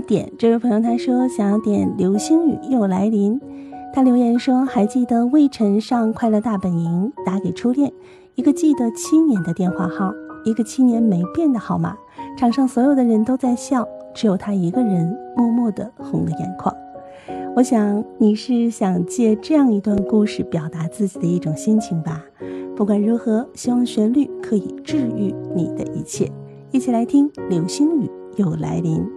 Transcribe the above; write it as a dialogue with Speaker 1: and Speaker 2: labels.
Speaker 1: 点。这位朋友他说想要点流星雨又来临，他留言说还记得魏晨上快乐大本营打给初恋，一个记得7年的电话号，一个7年没变的号码，场上所有的人都在笑，只有他一个人默默地红了眼眶。我想你是想借这样一段故事表达自己的一种心情吧。不管如何，希望旋律可以治愈你的一切。一起来听流星雨又来临。